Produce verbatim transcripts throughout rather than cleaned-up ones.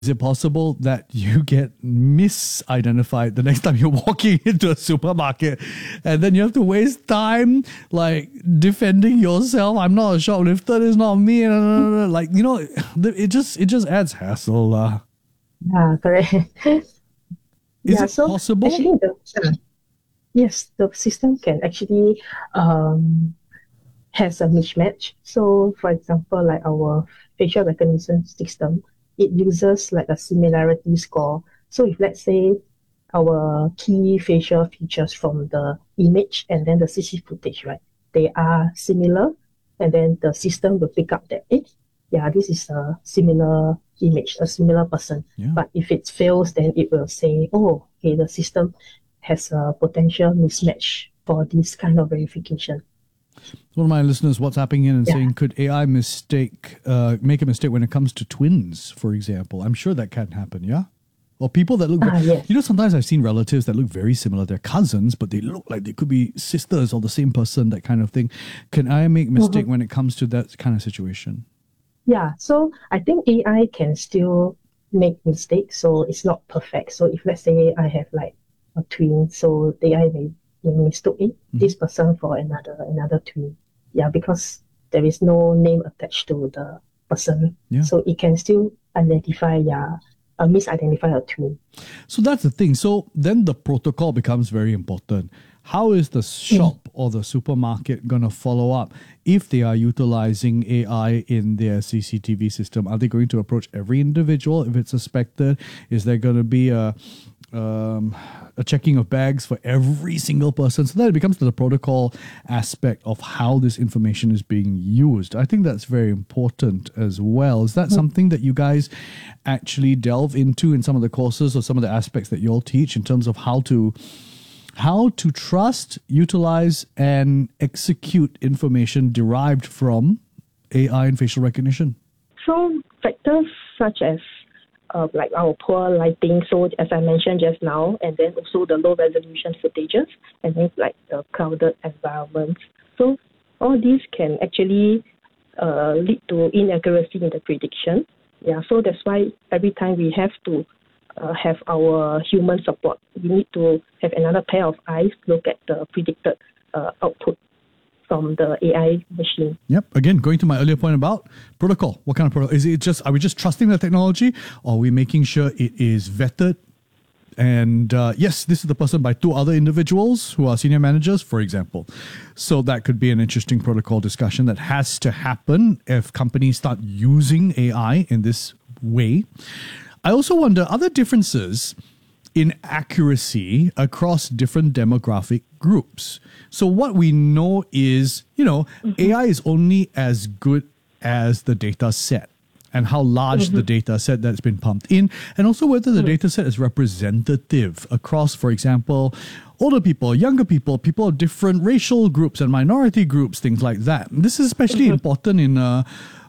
Is it possible that you get misidentified the next time you're walking into a supermarket and then you have to waste time like defending yourself? I'm not a shoplifter, it's not me. Like, you know, it just it just adds hassle. Uh. Yeah, correct. Is yeah, it so possible? Actually, the, uh, yes, the system can actually um, has a mismatch. So, for example, like our facial recognition system, it uses like a similarity score. So if let's say our key facial features from the image and then the C C footage, right, they are similar, and then the system will pick up that, eh, yeah, this is a similar image, a similar person. Yeah. But if it fails, then it will say, oh, okay, the system has a potential mismatch for this kind of verification. One of my listeners WhatsApping in and Yeah. saying, could A I mistake, uh, make a mistake when it comes to twins, for example? I'm sure that can happen, yeah? Or people that look, Ah, yes. you know, sometimes I've seen relatives that look very similar. They're cousins, but they look like they could be sisters or the same person, that kind of thing. Can I make mistake Mhm. when it comes to that kind of situation? Yeah, so I think A I can still make mistakes, so it's not perfect. So if let's say I have like a twin, so the A I may, may mistook it, Mm-hmm. this person for another another twin. Yeah, because there is no name attached to the person. Yeah. So it can still identify, yeah, uh, misidentify a twin. So that's the thing. So then the protocol becomes very important. How is the shop or the supermarket going to follow up if they are utilizing A I in their C C T V system? Are they going to approach every individual if it's suspected? Is there going to be a um, a checking of bags for every single person? So that it becomes the protocol aspect of how this information is being used. I think that's very important as well. Is that mm-hmm. something that you guys actually delve into in some of the courses or some of the aspects that you all teach in terms of how to how to trust, utilize, and execute information derived from A I and facial recognition? So factors such as uh, like our poor lighting, so as I mentioned just now, and then also the low resolution footages, and then like the crowded environment. So all these can actually uh, lead to inaccuracy in the prediction. Yeah, so that's why every time we have to uh, have our human support, we need to have another pair of eyes look at the predicted uh, output from the A I machine. Yep. Again, going to my earlier point about protocol. What kind of protocol? Is it just, are we just trusting the technology, or are we making sure it is vetted? And uh, yes, this is the person by two other individuals who are senior managers, for example. So that could be an interesting protocol discussion that has to happen if companies start using A I in this way. I also wonder, are there differences in accuracy across different demographic groups? So what we know is, you know, mm-hmm. A I is only as good as the data set and how large mm-hmm. the data set that's been pumped in, and also whether the mm-hmm. data set is representative across, for example, older people, younger people, people of different racial groups and minority groups, things like that. And this is especially mm-hmm. important in a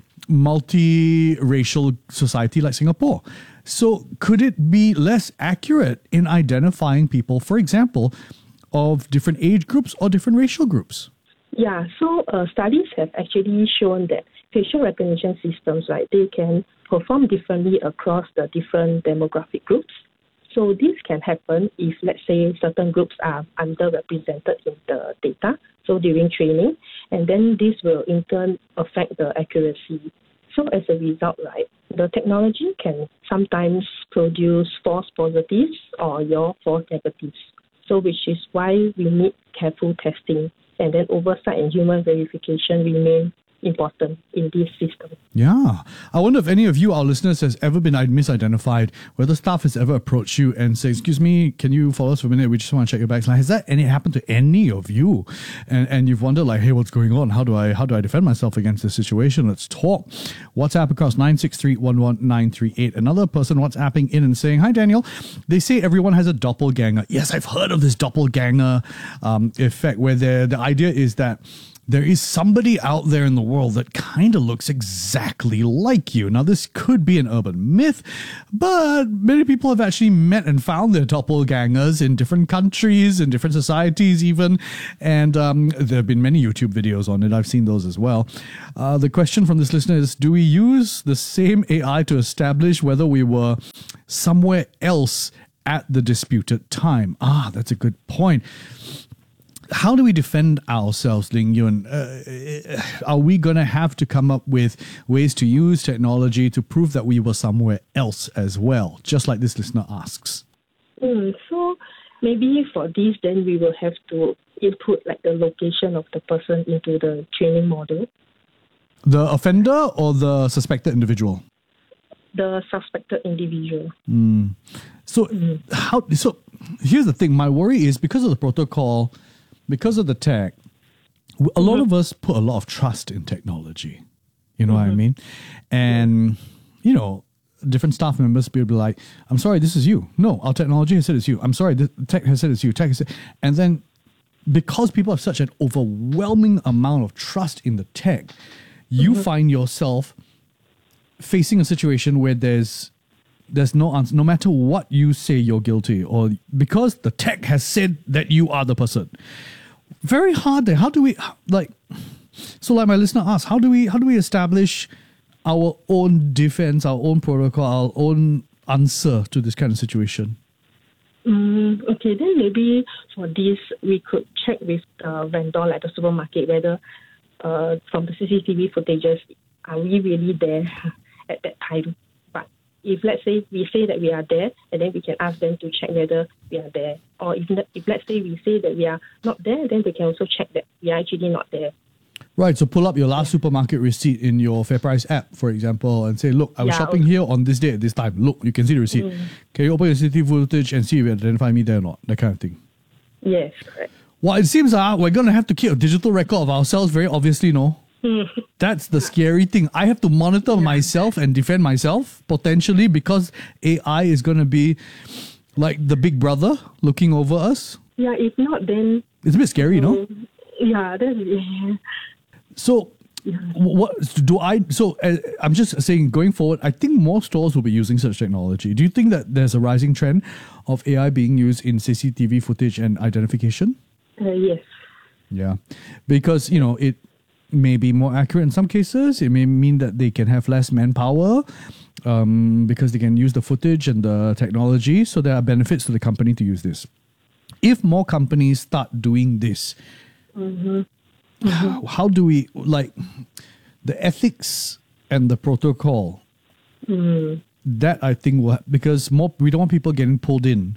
multi-racial society like Singapore. So could it be less accurate in identifying people, for example, of different age groups or different racial groups? Yeah, so uh, studies have actually shown that facial recognition systems, right, they can perform differently across the different demographic groups. So this can happen if, let's say, certain groups are underrepresented in the data, so during training, and then this will in turn affect the accuracy. So as a result, right, the technology can sometimes produce false positives or your false negatives. So which is why we need careful testing, and then oversight and human verification remain important in this system. Yeah. I wonder if any of you, our listeners, has ever been misidentified, whether staff has ever approached you and say, excuse me, can you follow us for a minute? We just want to check your bags. Like, has that any happened to any of you? And and you've wondered like, hey, what's going on? How do I how do I defend myself against this situation? Let's talk. WhatsApp across nine six three, one one nine three eight. Another person WhatsApping in and saying, hi, Daniel. They say everyone has a doppelganger. Yes, I've heard of this doppelganger um, effect where the idea is that there is somebody out there in the world that kind of looks exactly like you. Now, this could be an urban myth, but many people have actually met and found their doppelgangers in different countries, in different societies even, and um, there have been many YouTube videos on it. I've seen those as well. Uh, the question from this listener is, do we use the same A I to establish whether we were somewhere else at the disputed time? Ah, that's a good point. How do we defend ourselves, Ling Yun? Uh, are we going to have to come up with ways to use technology to prove that we were somewhere else as well, just like this listener asks? Mm, so maybe for this, then we will have to input like the location of the person into the training model. The offender or the suspected individual? The suspected individual. Mm. So, mm. how? So here's the thing. My worry is because of the protocol, because of the tech, a lot mm-hmm. of us put a lot of trust in technology. You know mm-hmm. what I mean? And, yeah. you know, different staff members will be like, I'm sorry, this is you. No, our technology has said it's you. I'm sorry, the tech has said it's you. Tech has said, and then because people have such an overwhelming amount of trust in the tech, you mm-hmm. find yourself facing a situation where there's there's no answer. No matter what you say, you're guilty, or because the tech has said that you are the person. Very hard there. How do we like? So, like my listener asked, how do we how do we establish our own defense, our own protocol, our own answer to this kind of situation? Mm, okay, then maybe for this we could check with the vendor, like the supermarket, whether uh, from the C C T V footages, are we really there at that time? But if let's say we say that we are there, and then we can ask them to check whether we are there. Or if, if let's say we say that we are not there, then they can also check that we are actually not there. Right, so pull up your last yeah. supermarket receipt in your FairPrice app, for example, and say, look, I was yeah, shopping okay. here on this day at this time. Look, you can see the receipt. Mm. Can you open your C C T V footage and see if you identify me there or not? That kind of thing. Yes, correct. Well, it seems uh, we're going to have to keep a digital record of ourselves, very obviously, no? That's the scary thing. I have to monitor myself and defend myself, potentially, because A I is going to be like the big brother looking over us. Yeah, if not, then... It's a bit scary, um, no? Yeah, that's... Yeah. So, yeah. what do I... So, uh, I'm just saying, going forward, I think more stores will be using such technology. Do you think that there's a rising trend of A I being used in C C T V footage and identification? Uh, yes. Yeah. Because, you know, it may be more accurate in some cases. It may mean that they can have less manpower um, because they can use the footage and the technology. So there are benefits to the company to use this. If more companies start doing this, mm-hmm. Mm-hmm. How, how do we, like, the ethics and the protocol, mm. that I think will, because more we don't want people getting pulled in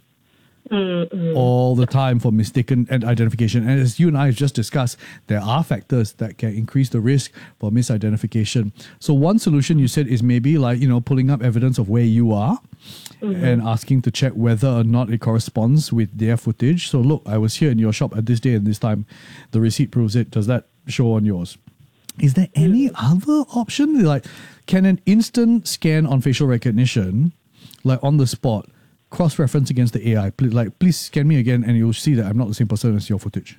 Mm-mm. all the time for mistaken identification. And as you and I have just discussed, there are factors that can increase the risk for misidentification. So one solution you said is maybe like, you know, pulling up evidence of where you are mm-hmm. and asking to check whether or not it corresponds with their footage. So look, I was here in your shop at this day and this time. The receipt proves it. Does that show on yours? Is there any mm-hmm. other option? Like, can an instant scan on facial recognition, like on the spot, cross-reference against the A I? Please, like, please scan me again and you'll see that I'm not the same person as your footage.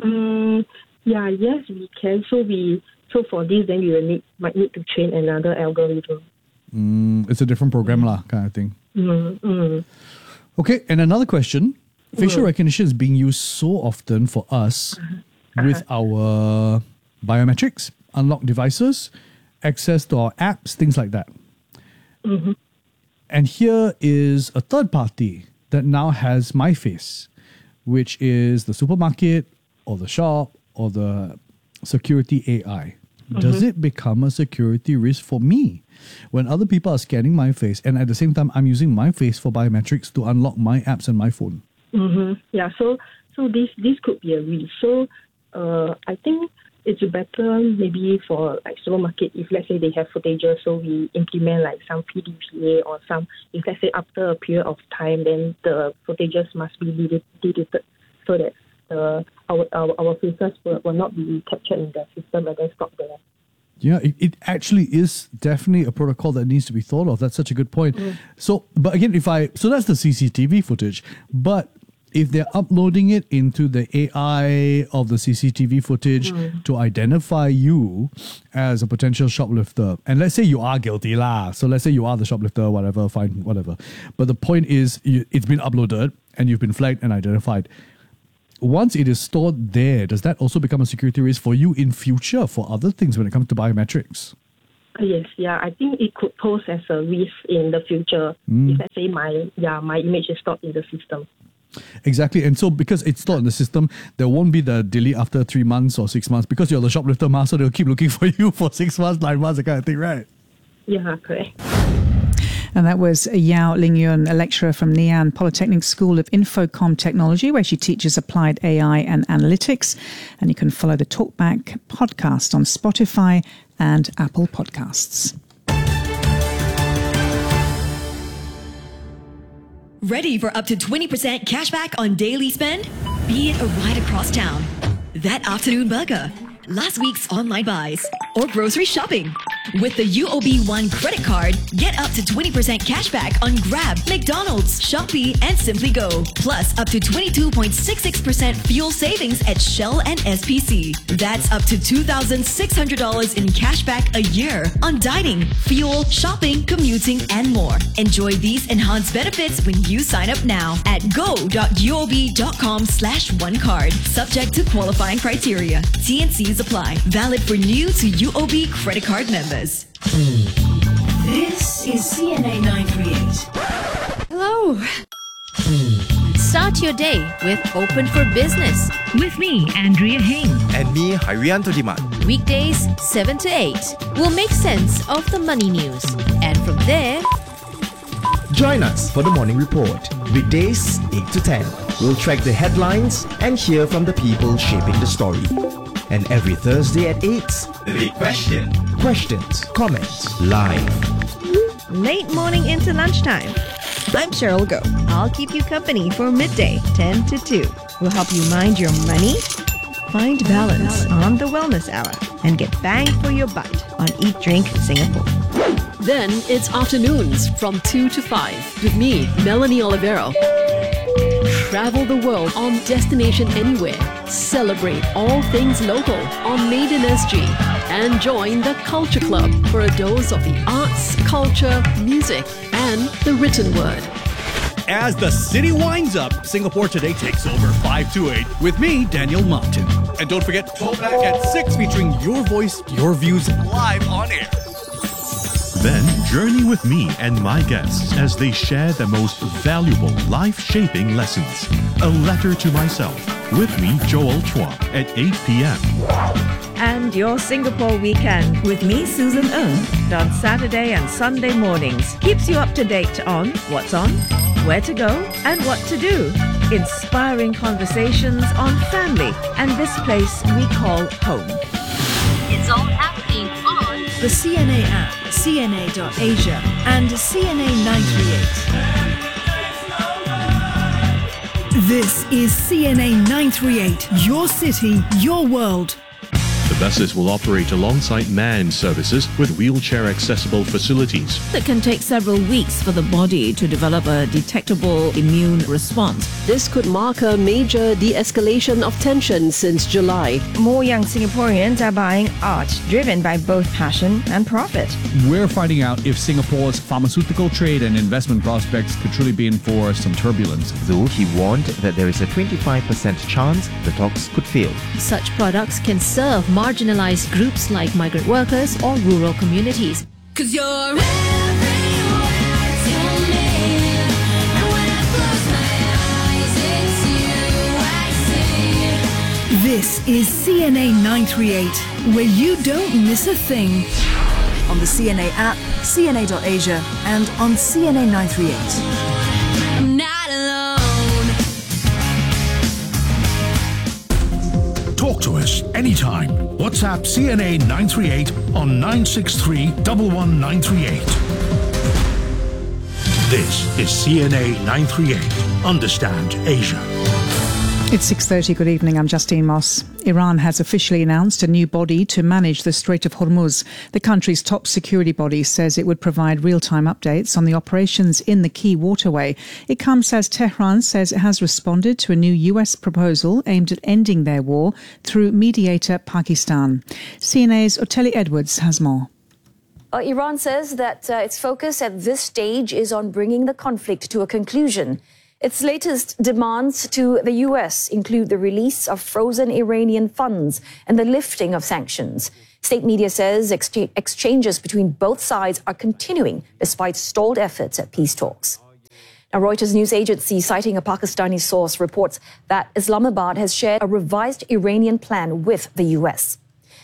Um, yeah, yes, we can. So we, so for this, then we will need, might need to train another algorithm. Mm, it's a different program, lah, kind of thing. Mm, mm. Okay, and another question. Facial mm. recognition is being used so often for us uh-huh. with our biometrics, unlocked devices, access to our apps, things like that. Mm-hmm. And here is a third party that now has my face, which is the supermarket or the shop or the security A I. Mm-hmm. Does it become a security risk for me when other people are scanning my face and at the same time I'm using my face for biometrics to unlock my apps and my phone? Mm-hmm. Yeah, so so this this could be a risk. So uh, I think it's better maybe for like supermarket, if let's say they have footages, so we implement like some P D P A or some, if let's say after a period of time, then the footages must be deleted so that uh, our, our our faces will, will not be captured in the system and then stop there. Yeah, it, it actually is definitely a protocol that needs to be thought of. That's such a good point. Mm. So, but again, if I, so that's the C C T V footage, but if they're uploading it into the A I of the C C T V footage mm. to identify you as a potential shoplifter, and let's say you are guilty lah, so let's say you are the shoplifter, whatever, fine, whatever. But the point is, you, it's been uploaded and you've been flagged and identified. Once it is stored there, does that also become a security risk for you in future for other things when it comes to biometrics? Yes, yeah, I think it could pose as a risk in the future mm. if, let's say, my yeah my image is stored in the system. Exactly. And so because it's stored in the system, there won't be the delete after three months or six months because you're the shoplifter master. They'll keep looking for you for six months, nine months, that kind of thing, right? Yeah, correct. And that was Yao Lingyun, a lecturer from Ngee Ann Polytechnic School of Infocom Technology, where she teaches applied A I and analytics. And you can follow the Talkback podcast on Spotify and Apple Podcasts. Ready for up to twenty percent cash back on daily spend? Be it a ride across town, that afternoon burger, last week's online buys, or grocery shopping. With the U O B One credit card, get up to twenty percent cash back on Grab, McDonald's, Shopee, and Simply Go. Plus, up to twenty-two point six six percent fuel savings at Shell and S P C. That's up to two thousand six hundred dollars in cash back a year on dining, fuel, shopping, commuting, and more. Enjoy these enhanced benefits when you sign up now at go.uob.com slash one card. Subject to qualifying criteria. T and C's apply. Valid for new to U O B credit card members. This is C N A nine thirty-eight. Hello. Start your day with Open for Business. With me, Andrea Heng. And me, Hairianto Diman. Weekdays, seven to eight. We'll make sense of the money news. And from there, join us for the Morning Report. Weekdays, eight to ten. We'll track the headlines and hear from the people shaping the story. And every Thursday at eight, The Big Question. Questions, comments, live. Late morning into lunchtime. I'm Cheryl Go. I'll keep you company for midday, ten to two. We'll help you mind your money, find balance on the Wellness Hour, and get bang for your buck on Eat Drink Singapore. Then it's afternoons from two to five with me, Melanie Olivero. Travel the world on Destination Anywhere. Celebrate all things local on Maiden S G. And join the Culture Club for a dose of the arts, culture, music, and the written word. As the city winds up, Singapore Today takes over five to eight with me, Daniel Martin. And don't forget, Talkback at six featuring your voice, your views live on air. Then journey with me and my guests as they share the most valuable life-shaping lessons. A letter to myself with me, Joel Chua, at eight p.m. And your Singapore weekend with me, Susan Ng, on Saturday and Sunday mornings. Keeps you up to date on what's on, where to go, and what to do. Inspiring conversations on family and this place we call home. it's all happening on The C N A app, C N A dot Asia, and C N A nine thirty-eight. This is C N A nine thirty-eight, your city, your world. The buses will operate alongside manned services with wheelchair-accessible facilities. It can take several weeks for the body to develop a detectable immune response. This could mark a major de-escalation of tension since July. More young Singaporeans are buying art, driven by both passion and profit. We're finding out if Singapore's pharmaceutical trade and investment prospects could truly be in for some turbulence. Though he warned that there is a twenty-five percent chance the talks could fail. Such products can serve marginalized groups like migrant workers or rural communities. Cause you're everywhere to me. And when I close my eyes, it's you I see. This is C N A nine thirty-eight, where you don't miss a thing. On the C N A app, C N A dot Asia, and on C N A nine thirty-eight. I'm not alone. Talk to us anytime. WhatsApp C N A nine thirty-eight on nine six three, one one nine three eight. This is C N A nine thirty-eight. Understand Asia. It's six thirty. Good evening. I'm Justine Moss. Iran has officially announced a new body to manage the Strait of Hormuz. The country's top security body says it would provide real-time updates on the operations in the key waterway. It comes as Tehran says it has responded to a new U S proposal aimed at ending their war through mediator Pakistan. C N A's Oteli Edwards has more. Uh, Iran says that uh, its focus at this stage is on bringing the conflict to a conclusion. Its latest demands to the U S include the release of frozen Iranian funds and the lifting of sanctions. State media says ex- exchanges between both sides are continuing despite stalled efforts at peace talks. Now, Reuters news agency, citing a Pakistani source, reports that Islamabad has shared a revised Iranian plan with the U S.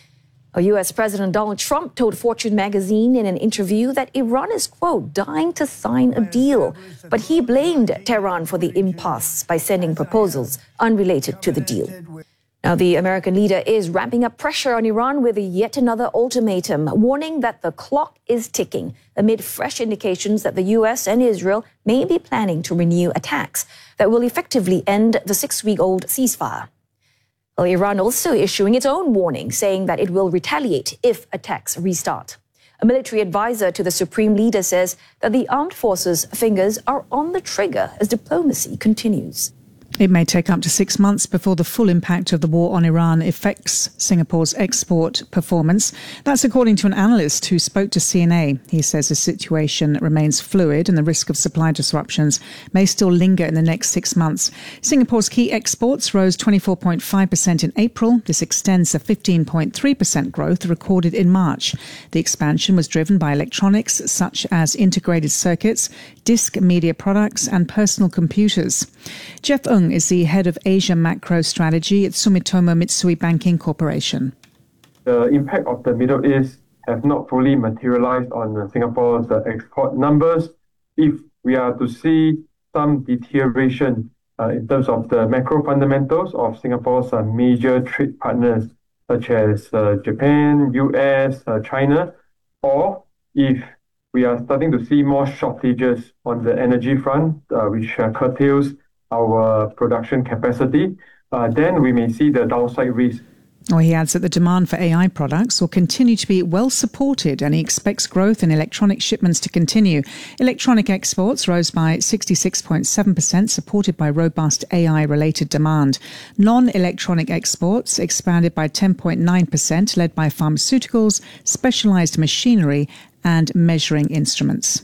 U S President Donald Trump told Fortune magazine in an interview that Iran is, quote, dying to sign a deal. But he blamed Tehran for the impasse by sending proposals unrelated to the deal. Now, the American leader is ramping up pressure on Iran with yet another ultimatum, warning that the clock is ticking amid fresh indications that the U S and Israel may be planning to renew attacks that will effectively end the six-week-old ceasefire. Well, Iran also issuing its own warning, saying that it will retaliate if attacks restart. A military advisor to the supreme leader says that the armed forces' fingers are on the trigger as diplomacy continues. It may take up to six months before the full impact of the war on Iran affects Singapore's export performance. That's according to an analyst who spoke to C N A. He says the situation remains fluid and the risk of supply disruptions may still linger in the next six months. Singapore's key exports rose twenty-four point five percent in April. This extends the fifteen point three percent growth recorded in March. The expansion was driven by electronics such as integrated circuits, disc media products and personal computers. Jeff Ng is the head of Asia Macro Strategy at Sumitomo Mitsui Banking Corporation. The impact of the Middle East have not fully materialized on Singapore's export numbers. If we are to see some deterioration uh, in terms of the macro fundamentals of Singapore's uh, major trade partners, such as uh, Japan, U S, uh, China, or if we are starting to see more shortages on the energy front, uh, which uh, curtails our production capacity, uh, then we may see the downside risk. Well, he adds that the demand for A I products will continue to be well supported and he expects growth in electronic shipments to continue. Electronic exports rose by sixty-six point seven percent, supported by robust A I-related demand. Non-electronic exports expanded by ten point nine percent, led by pharmaceuticals, specialised machinery and measuring instruments.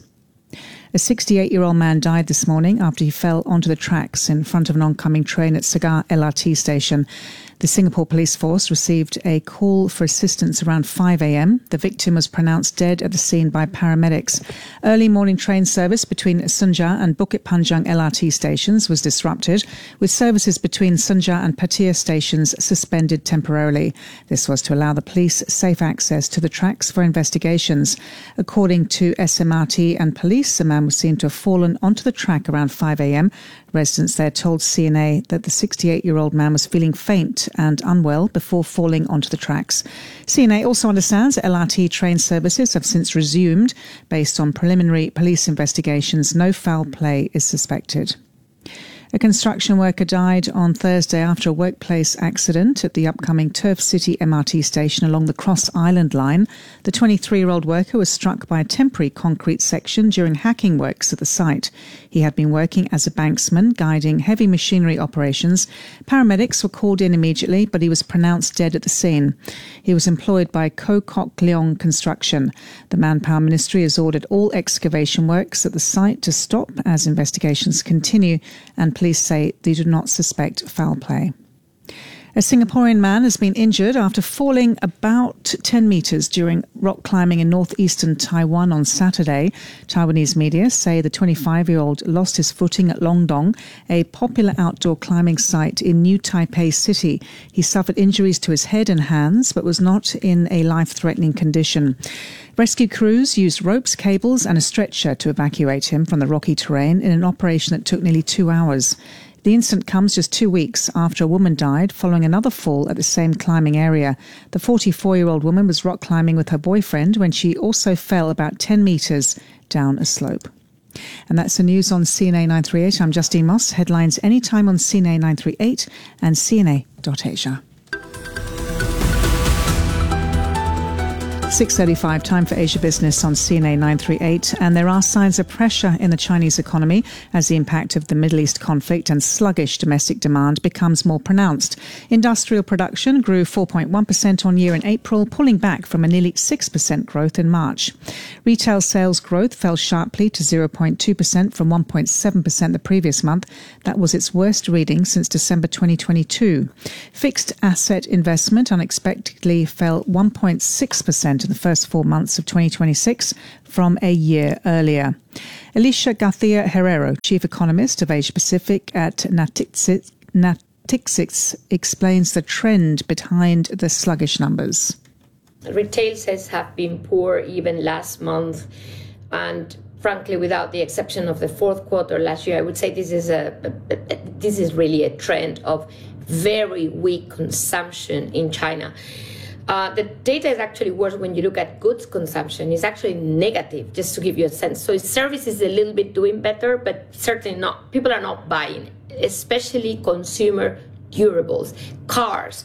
A sixty-eight-year-old man died this morning after he fell onto the tracks in front of an oncoming train at Segar L R T station. The Singapore Police Force received a call for assistance around five a.m. The victim was pronounced dead at the scene by paramedics. Early morning train service between Sunja and Bukit Panjang L R T stations was disrupted, with services between Sunja and Pattaya stations suspended temporarily. This was to allow the police safe access to the tracks for investigations. According to S M R T and police, a man was seen to have fallen onto the track around five a.m. Residents there told C N A that the sixty-eight-year-old man was feeling faint and unwell before falling onto the tracks. C N A also understands that L R T train services have since resumed. Based on preliminary police investigations, no foul play is suspected. A construction worker died on Thursday after a workplace accident at the upcoming Turf City M R T station along the Cross Island line. The twenty-three-year-old worker was struck by a temporary concrete section during hacking works at the site. He had been working as a banksman, guiding heavy machinery operations. Paramedics were called in immediately, but he was pronounced dead at the scene. He was employed by Koh Kok Leong Construction. The Manpower Ministry has ordered all excavation works at the site to stop as investigations continue, and police say they do not suspect foul play. A Singaporean man has been injured after falling about ten metres during rock climbing in northeastern Taiwan on Saturday. Taiwanese media say the twenty-five-year-old lost his footing at Longdong, a popular outdoor climbing site in New Taipei City. He suffered injuries to his head and hands, but was not in a life-threatening condition. Rescue crews used ropes, cables and a stretcher to evacuate him from the rocky terrain in an operation that took nearly two hours. The incident comes just two weeks after a woman died following another fall at the same climbing area. The forty-four-year-old woman was rock climbing with her boyfriend when she also fell about ten metres down a slope. And that's the news on C N A nine thirty-eight. I'm Justine Moss. Headlines anytime on C N A nine thirty-eight and C N A dot asia. six thirty-five, time for Asia Business on C N A nine thirty-eight. And there are signs of pressure in the Chinese economy as the impact of the Middle East conflict and sluggish domestic demand becomes more pronounced. Industrial production grew four point one percent on year in April, pulling back from a nearly six percent growth in March. Retail sales growth fell sharply to zero point two percent from one point seven percent the previous month. That was its worst reading since December twenty twenty-two. Fixed asset investment unexpectedly fell one point six percent in the first four months of twenty twenty-six from a year earlier. Alicia Garcia Herrero, Chief Economist of Asia Pacific at Natixis, Natixis, explains the trend behind the sluggish numbers. Retail sales have been poor even last month, and frankly, without the exception of the fourth quarter last year, I would say this is a, a, a this is really a trend of very weak consumption in China. Uh, the data is actually worse when you look at goods consumption. It's actually negative, just to give you a sense. So service is a little bit doing better, but certainly not. People are not buying, especially consumer durables, cars.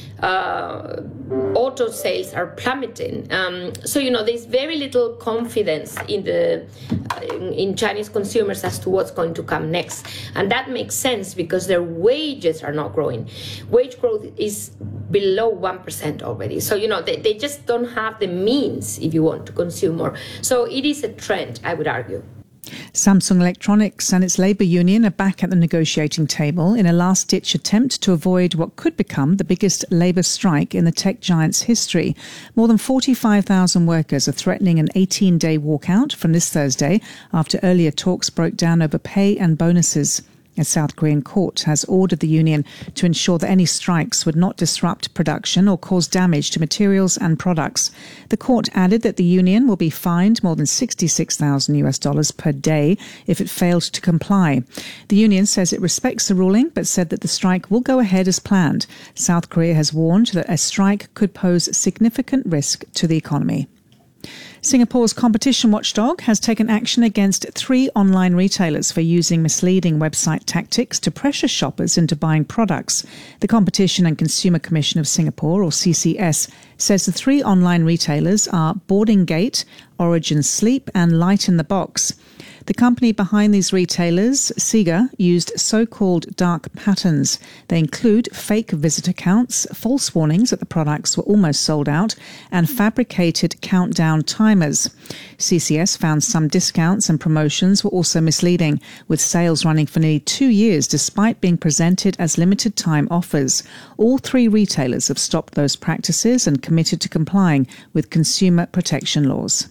Uh, auto sales are plummeting. Um, so, you know, there's very little confidence in the in, in Chinese consumers as to what's going to come next. And that makes sense because their wages are not growing. Wage growth is below one percent already. So, you know, they, they just don't have the means, if you want, to consume more. So it is a trend, I would argue. Samsung Electronics and its labour union are back at the negotiating table in a last-ditch attempt to avoid what could become the biggest labour strike in the tech giant's history. More than forty-five thousand workers are threatening an eighteen-day walkout from this Thursday after earlier talks broke down over pay and bonuses. A South Korean court has ordered the union to ensure that any strikes would not disrupt production or cause damage to materials and products. The court added that the union will be fined more than sixty-six thousand US dollars per day if it failed to comply. The union says it respects the ruling, but said that the strike will go ahead as planned. South Korea has warned that a strike could pose significant risk to the economy. Singapore's competition watchdog has taken action against three online retailers for using misleading website tactics to pressure shoppers into buying products. The Competition and Consumer Commission of Singapore, or C C S, says the three online retailers are Boarding Gate, Origin Sleep and Light in the Box. The company behind these retailers, Sega, used so-called dark patterns. They include fake visitor counts, false warnings that the products were almost sold out, and fabricated countdown timers. C C S found some discounts and promotions were also misleading, with sales running for nearly two years despite being presented as limited time offers. All three retailers have stopped those practices and committed to complying with consumer protection laws.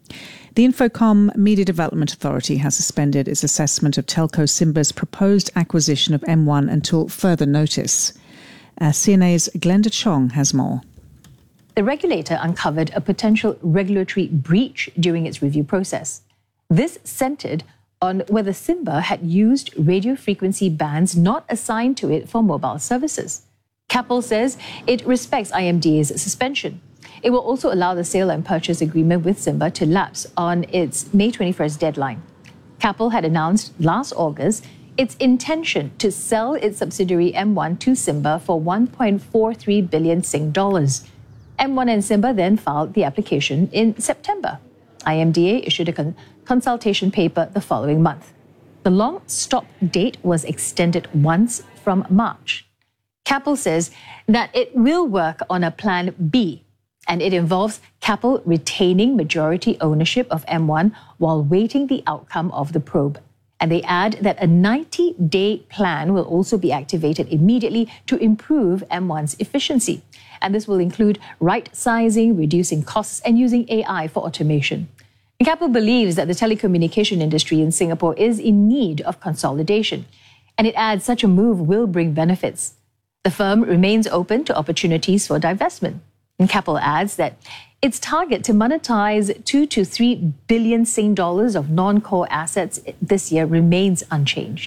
The Infocom Media Development Authority has suspended its assessment of Telco Simba's proposed acquisition of M one until further notice. Uh, C N A's Glenda Chong has more. The regulator uncovered a potential regulatory breach during its review process. This centered on whether Simba had used radio frequency bands not assigned to it for mobile services. Capel says it respects I M D A's suspension. It will also allow the sale and purchase agreement with Simba to lapse on its May twenty-first deadline. Capel had announced last August its intention to sell its subsidiary M one to Simba for one point four three billion Sing dollars. M one and Simba then filed the application in September. I M D A issued a con- consultation paper the following month. The long stop date was extended once from March. Capel says that it will work on a plan B, and it involves Capel retaining majority ownership of M one while waiting the outcome of the probe. And they add that a ninety-day plan will also be activated immediately to improve M one's efficiency. And this will include right-sizing, reducing costs, and using A I for automation. And Capel believes that the telecommunication industry in Singapore is in need of consolidation. And it adds such a move will bring benefits. The firm remains open to opportunities for divestment. And Capel adds that its target to monetize two to three billion Sing dollars of non-core assets this year remains unchanged.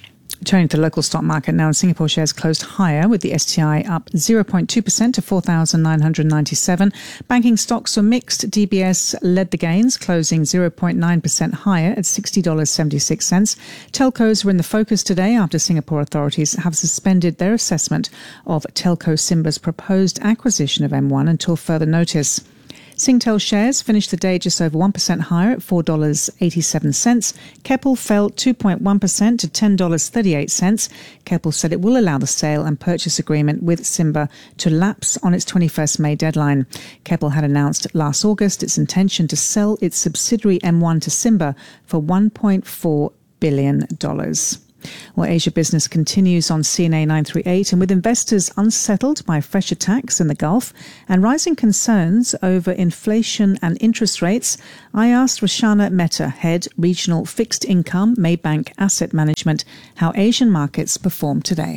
Turning to the local stock market now, and Singapore shares closed higher with the S T I up zero point two percent to four thousand nine hundred ninety-seven. Banking stocks were mixed. D B S led the gains, closing zero point nine percent higher at sixty dollars seventy-six. Telcos were in the focus today after Singapore authorities have suspended their assessment of Telco Simba's proposed acquisition of M one until further notice. Singtel shares finished the day just over one percent higher at four dollars eighty-seven. Keppel fell two point one percent to ten dollars thirty-eight. Keppel said it will allow the sale and purchase agreement with Simba to lapse on its twenty-first May deadline. Keppel had announced last August its intention to sell its subsidiary M one to Simba for one point four billion dollars. Well, Asia Business continues on C N A nine thirty-eight, and with investors unsettled by fresh attacks in the Gulf and rising concerns over inflation and interest rates, I asked Roshana Mehta, Head Regional Fixed Income Maybank Asset Management, how Asian markets performed today.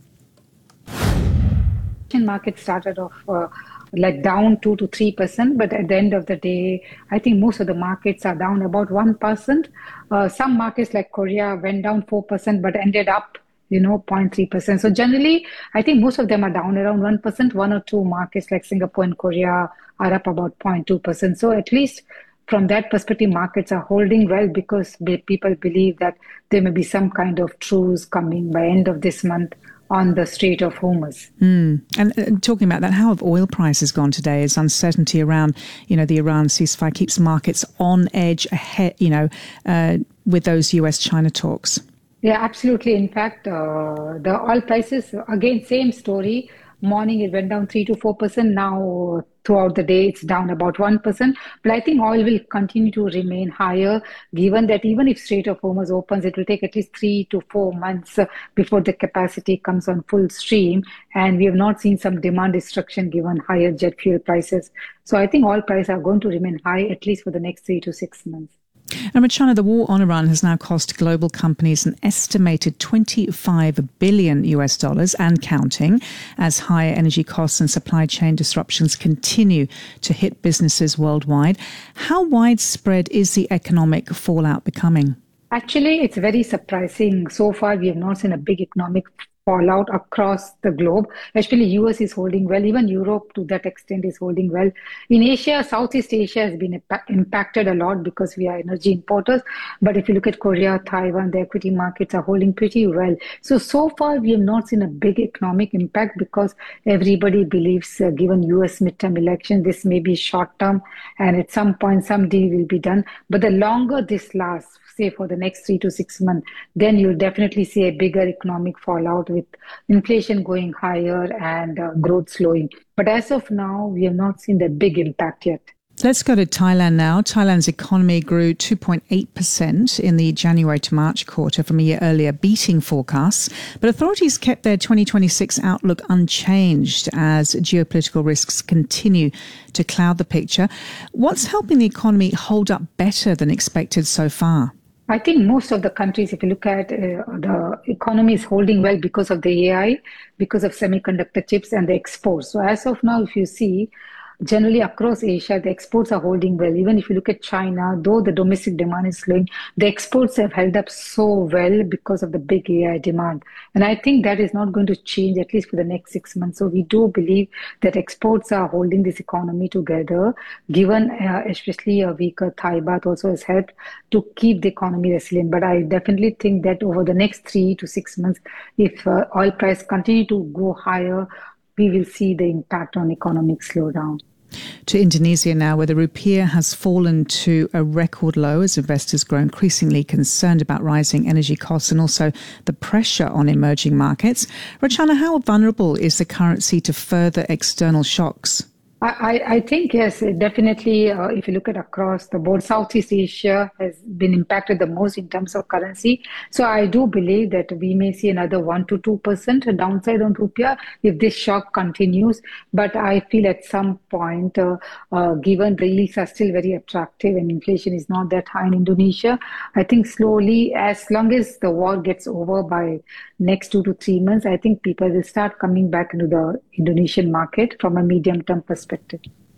Asian markets started off uh, like down two to three percent, but at the end of the day, I think most of the markets are down about one percent. Uh, some markets like Korea went down four percent, but ended up, you know, zero point three percent. So generally, I think most of them are down around one percent. One or two markets like Singapore and Korea are up about zero point two percent. So at least from that perspective, markets are holding well because people believe that there may be some kind of truce coming by end of this month on the Strait of Hormuz. Mm. And uh, talking about that, how have oil prices gone today as uncertainty around, you know, the Iran ceasefire keeps markets on edge ahead, you know, uh, with those U S China talks? Yeah, absolutely. In fact, uh, the oil prices, again, same story. Morning, it went down three to four percent. Now, throughout the day, it's down about one percent. But I think oil will continue to remain higher, given that even if Strait of Hormuz opens, it will take at least three to four months before the capacity comes on full stream. And we have not seen some demand destruction given higher jet fuel prices. So I think oil prices are going to remain high, at least for the next three to six months. And Roshana, the war on Iran has now cost global companies an estimated twenty-five billion U S dollars and counting, as higher energy costs and supply chain disruptions continue to hit businesses worldwide. How widespread is the economic fallout becoming? Actually, it's very surprising. So far, we have not seen a big economic fallout across the globe. Especially U S is holding well. Even Europe to that extent is holding well. In Asia, Southeast Asia has been impa- impacted a lot because we are energy importers. But if you look at Korea, Taiwan, the equity markets are holding pretty well. So, so far we have not seen a big economic impact because everybody believes uh, given U S midterm election, this may be short term and at some point some deal will be done. But the longer this lasts, say for the next three to six months, then you'll definitely see a bigger economic fallout with inflation going higher and uh, growth slowing. But as of now, we have not seen the big impact yet. Let's go to Thailand now. Thailand's economy grew two point eight percent in the January to March quarter from a year earlier, beating forecasts. But authorities kept their twenty twenty-six outlook unchanged as geopolitical risks continue to cloud the picture. What's helping the economy hold up better than expected so far? I think most of the countries, if you look at uh, the economy is holding well because of the A I, because of semiconductor chips and the exports. So as of now, if you see, generally across Asia, the exports are holding well. Even if you look at China, though the domestic demand is slowing, the exports have held up so well because of the big A I demand. And I think that is not going to change, at least for the next six months. So we do believe that exports are holding this economy together, given uh, especially a weaker Thai baht also has helped to keep the economy resilient. But I definitely think that over the next three to six months, if uh, oil price continue to go higher, we will see the impact on economic slowdown. To Indonesia now, where the rupiah has fallen to a record low as investors grow increasingly concerned about rising energy costs and also the pressure on emerging markets. Roshana, how vulnerable is the currency to further external shocks? I, I think, yes, definitely. Uh, if you look at across the board, Southeast Asia has been impacted the most in terms of currency. So I do believe that we may see another one to two percent downside on rupiah if this shock continues. But I feel at some point, uh, uh, given the yields are still very attractive and inflation is not that high in Indonesia, I think slowly, as long as the war gets over by next two to three months, I think people will start coming back into the Indonesian market from a medium-term perspective.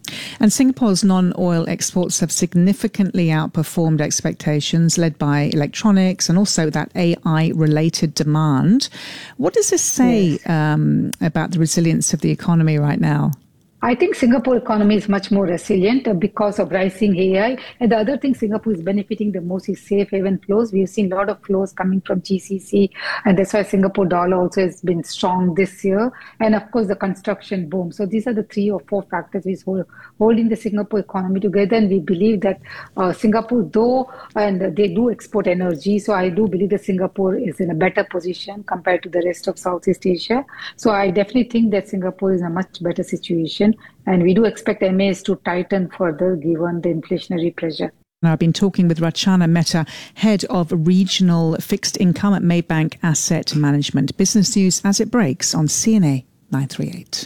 And Singapore's non-oil exports have significantly outperformed expectations, led by electronics and also that A I-related demand. What does this say yes. um, about the resilience of the economy right now? I think Singapore economy is much more resilient because of rising A I. And the other thing Singapore is benefiting the most is safe haven flows. We've seen a lot of flows coming from G C C, and that's why Singapore dollar also has been strong this year. And of course, the construction boom. So these are the three or four factors which hold, holding the Singapore economy together. And we believe that uh, Singapore, though, and they do export energy, so I do believe that Singapore is in a better position compared to the rest of Southeast Asia. So I definitely think that Singapore is in a much better situation. And we do expect M As to tighten further given the inflationary pressure. Now, I've been talking with Rachana Mehta, Head of Regional Fixed Income at Maybank Asset Management. Business news as it breaks on C N A nine thirty-eight.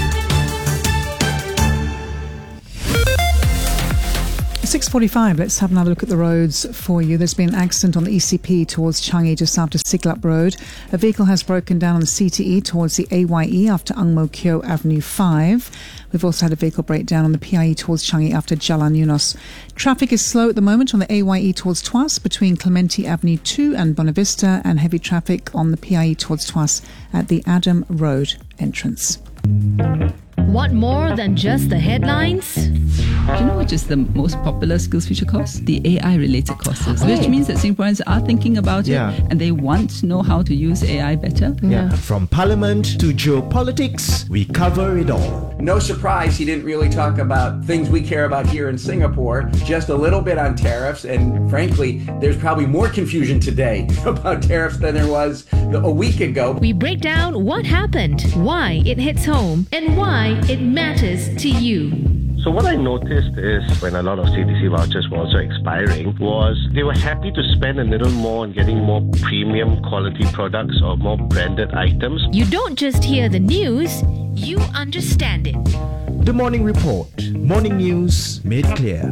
six forty-five, let's have another look at the roads for you. There's been an accident on the E C P towards Changi just after Siglap Road. A vehicle has broken down on the C T E towards the A Y E after Ang Mo Kio Avenue five. We've also had a vehicle breakdown on the P I E towards Changi after Jalan Yunos. Traffic is slow at the moment on the A Y E towards Tuas between Clementi Avenue two and Bonavista, and heavy traffic on the P I E towards Tuas at the Adam Road entrance. Want more than just the headlines? Do you know which is the most popular SkillsFuture course? The A I-related courses, oh. which means that Singaporeans are thinking about yeah. it and they want to know how to use A I better. Yeah. yeah. From parliament to geopolitics, we cover it all. No surprise he didn't really talk about things we care about here in Singapore, just a little bit on tariffs, and frankly, there's probably more confusion today about tariffs than there was a week ago. We break down what happened, why it hits home, and why it matters to you. So what I noticed is when a lot of C T C vouchers were also expiring was they were happy to spend a little more on getting more premium quality products or more branded items. You don't just hear the news, you understand it. The Morning Report. Morning news made clear.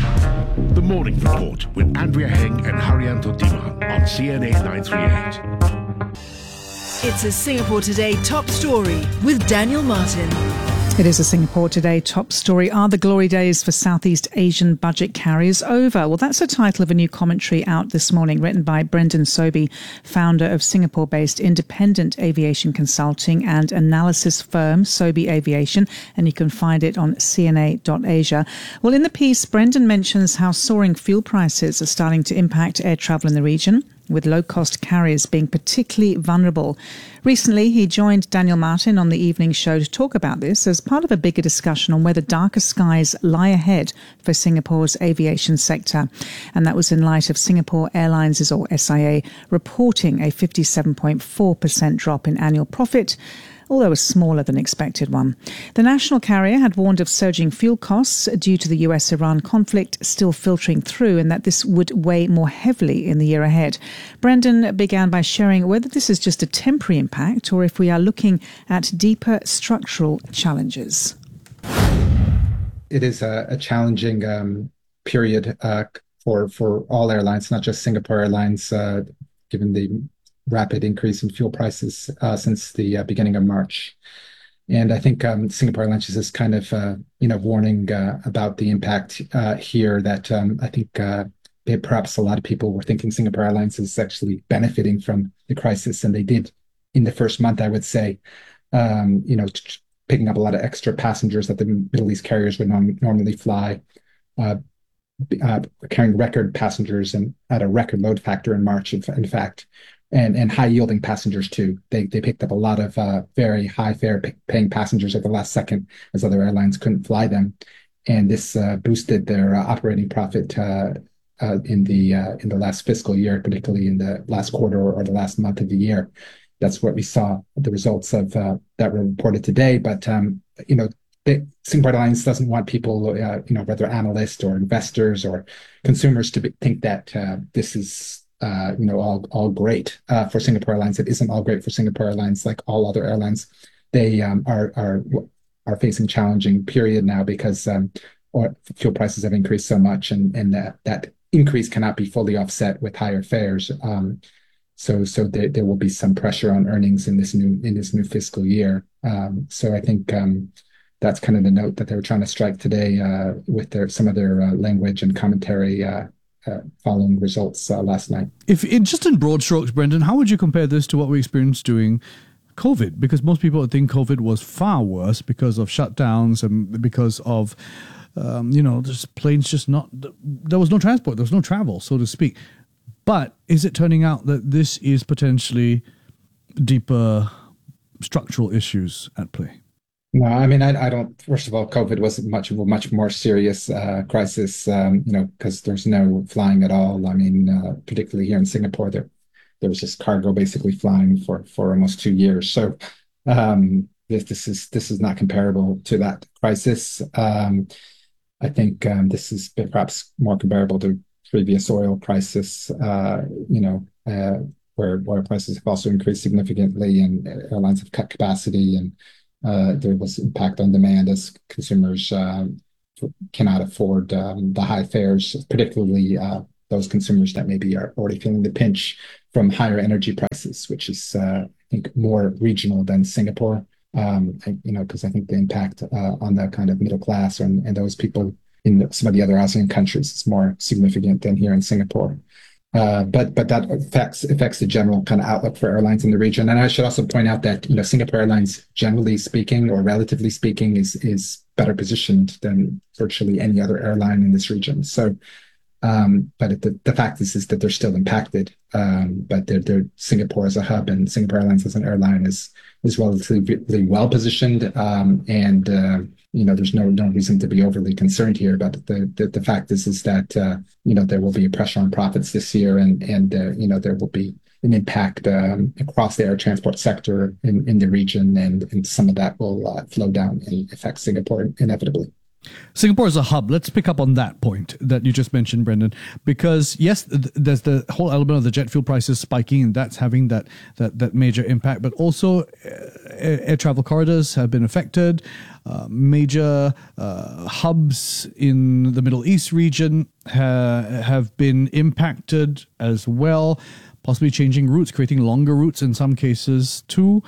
The Morning Report with Andrea Heng and Haryanto Diman on C N A nine thirty-eight. It's a Singapore Today top story with Daniel Martin. It is a Singapore Today top story. Are the glory days for Southeast Asian budget carriers over? Well, that's the title of a new commentary out this morning, written by Brendan Sobey, founder of Singapore-based independent aviation consulting and analysis firm Sobey Aviation, and you can find it on C N A dot asia. Well, in the piece, Brendan mentions how soaring fuel prices are starting to impact air travel in the region, with low-cost carriers being particularly vulnerable. Recently, he joined Daniel Martin on the evening show to talk about this as part of a bigger discussion on whether darker skies lie ahead for Singapore's aviation sector. And that was in light of Singapore Airlines, or S I A, reporting a fifty-seven point four percent drop in annual profit, although a smaller than expected one. The national carrier had warned of surging fuel costs due to the U S Iran conflict still filtering through, and that this would weigh more heavily in the year ahead. Brendan began by sharing whether this is just a temporary impact or if we are looking at deeper structural challenges. It is a, a challenging um, period uh, for, for all airlines, not just Singapore Airlines, uh, given the rapid increase in fuel prices uh, since the uh, beginning of March. And I think um, Singapore Airlines is kind of, uh, you know, warning uh, about the impact uh, here that um, I think uh, perhaps a lot of people were thinking Singapore Airlines is actually benefiting from the crisis. And they did in the first month, I would say, um, you know, t- picking up a lot of extra passengers that the Middle East carriers would nom- normally fly, uh, uh, carrying record passengers and at a record load factor in March, in, in fact. And and high yielding passengers too. They they picked up a lot of uh, very high fare p- paying passengers at the last second, as other airlines couldn't fly them, and this uh, boosted their uh, operating profit uh, uh, in the uh, in the last fiscal year, particularly in the last quarter or, or the last month of the year. That's what we saw. The results of uh, that were reported today. But um, you know, they, Singapore Airlines doesn't want people, uh, you know, whether analysts or investors or consumers, to be, think that uh, this is. Uh, you know, all all great uh, for Singapore Airlines. It isn't all great for Singapore Airlines, like all other airlines. They um, are are are facing challenging period now because um, or fuel prices have increased so much, and and that that increase cannot be fully offset with higher fares. Um, so so there there will be some pressure on earnings in this new in this new fiscal year. Um, so I think um, that's kind of the note that they were trying to strike today uh, with their some of their uh, language and commentary uh, uh, following results uh, last night. If in, just in broad strokes, Brendan, how would you compare this to what we experienced during COVID? Because most people think COVID was far worse because of shutdowns and because of, um, you know, just planes just not, there was no transport, there was no travel, so to speak. But is it turning out that this is potentially deeper structural issues at play? No, I mean, I, I don't. First of all, COVID was much of a much more serious uh, crisis, um, you know, because there's no flying at all. I mean, uh, particularly here in Singapore, there there was just cargo basically flying for, for almost two years. So um, this this is this is not comparable to that crisis. Um, I think um, this is perhaps more comparable to previous oil crisis. Uh, you know. Uh, where oil prices have also increased significantly and airlines have cut capacity, and uh, there was impact on demand as consumers uh, cannot afford um, the high fares, particularly uh, those consumers that maybe are already feeling the pinch from higher energy prices, which is, uh, I think, more regional than Singapore, um, and, you know, because I think the impact uh, on the kind of middle class and, and those people in some of the other ASEAN countries is more significant than here in Singapore. Uh, but but that affects affects the general kind of outlook for airlines in the region. And I should also point out that, you know, Singapore Airlines, generally speaking, or relatively speaking, is is better positioned than virtually any other airline in this region. So, um, but the the fact is is that they're still impacted. Um, but they're, they're Singapore as a hub and Singapore Airlines as an airline is is relatively well positioned. Um, and uh, you know, there's no no reason to be overly concerned here. But the the, the fact is is that uh, you know, there will be a pressure on profits this year, and and uh, you know, there will be an impact um, across the air transport sector in, in the region, and and some of that will uh, flow down and affect Singapore inevitably. Singapore is a hub. Let's pick up on that point that you just mentioned, Brendan, because yes, th- there's the whole element of the jet fuel prices spiking, and that's having that that that major impact. But also, uh, air, air travel corridors have been affected. Uh, major uh, hubs in the Middle East region ha- have been impacted as well, possibly changing routes, creating longer routes in some cases too.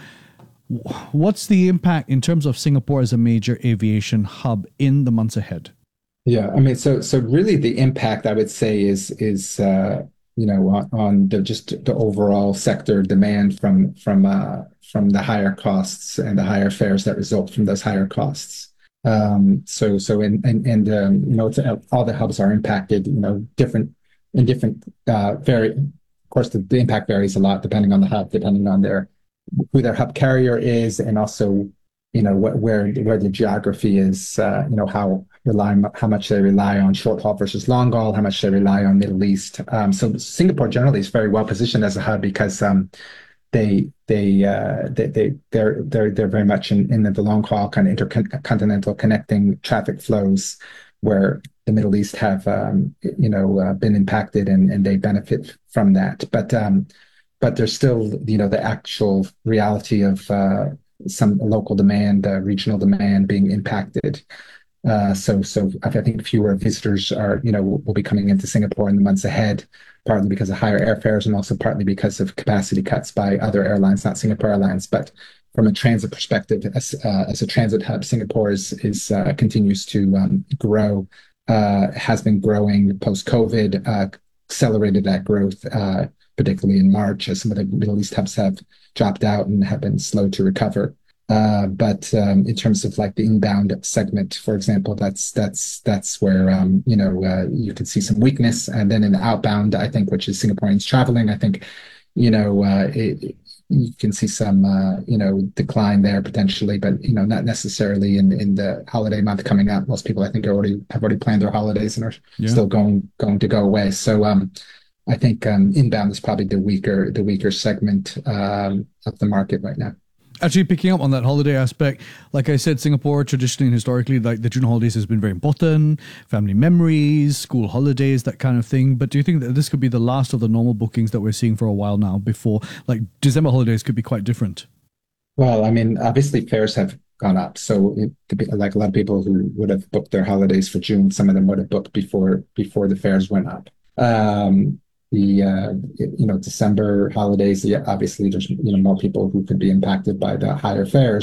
What's the impact in terms of Singapore as a major aviation hub in the months ahead? Yeah, I mean, so so really the impact, I would say, is is uh, you know, on, on the, just the overall sector demand from from uh, from the higher costs and the higher fares that result from those higher costs. Um, so so in and and um, you know, it's, all the hubs are impacted. You know, different in different uh, very. Of course, the, the impact varies a lot depending on the hub, depending on their who their hub carrier is, and also, you know, wh- where where the geography is, uh, you know, how rely how much they rely on short haul versus long haul, how much they rely on Middle East. Um, so Singapore generally is very well positioned as a hub because um, they they uh, they they they're they're they're very much in, in the long haul kind of intercontinental connecting traffic flows, where the Middle East have um, you know uh, been impacted, and and they benefit from that, but. Um, But there's still, you know, the actual reality of uh, some local demand, uh, regional demand being impacted. Uh, so, so I think fewer visitors are, you know, will, will be coming into Singapore in the months ahead, partly because of higher airfares and also partly because of capacity cuts by other airlines, not Singapore Airlines. But from a transit perspective, as, uh, as a transit hub, Singapore is, is uh, continues to um, grow, uh, has been growing post-COVID, uh, accelerated that growth. Uh, particularly in March, as some of the Middle East hubs have dropped out and have been slow to recover. Uh, but um, in terms of like the inbound segment, for example, that's that's that's where um, you know uh, you could see some weakness. And then in the outbound, I think, which is Singaporeans traveling, I think, you know, uh, it, you can see some uh, you know decline there potentially, but you know not necessarily in in the holiday month coming up. Most people, I think, already have already planned their holidays and are yeah. still going going to go away. So. Um, I think um, inbound is probably the weaker the weaker segment um, of the market right now. Actually, picking up on that holiday aspect, like I said, Singapore traditionally and historically, like the June holidays has been very important, family memories, school holidays, that kind of thing. But do you think that this could be the last of the normal bookings that we're seeing for a while now before, like December holidays could be quite different? Well, I mean, obviously fares have gone up. So it, like a lot of people who would have booked their holidays for June, some of them would have booked before before the fares went up. Um, The uh, you know December holidays, yeah, obviously there's you know more people who could be impacted by the higher fares.